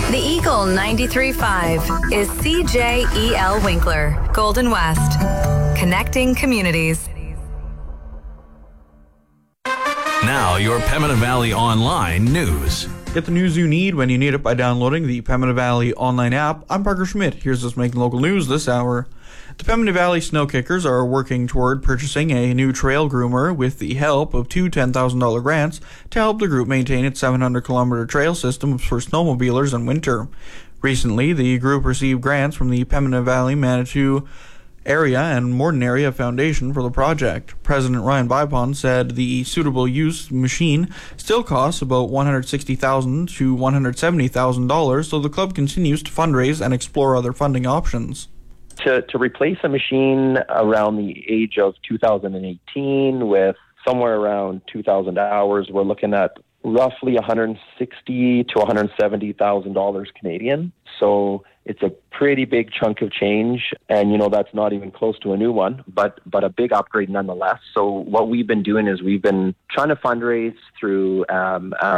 The Eagle 93.5 is CJEL Winkler, Golden West, connecting communities. Now, your Pembina Valley Online news. Get the news you need when you need it by downloading the Pembina Valley Online app. I'm Parker Schmidt. Here's what's making local news this hour. The Pembina Valley Snow Kickers are working toward purchasing a new trail groomer with the help of two $10,000 grants to help the group maintain its 700-kilometer trail system for snowmobilers in winter. Recently, the group received grants from the Pembina Valley Manitou Area and Morden Area Foundation for the project. President Ryan Bipon said the suitable use machine still costs about $160,000 to $170,000, so the club continues to fundraise and explore other funding options. To replace a machine around the age of 2018 with somewhere around 2,000 hours, we're looking at roughly $160,000 to $170,000 Canadian. So it's a pretty big chunk of change, and that's not even close to a new one, but a big upgrade nonetheless. So what we've been doing is we've been trying to fundraise through our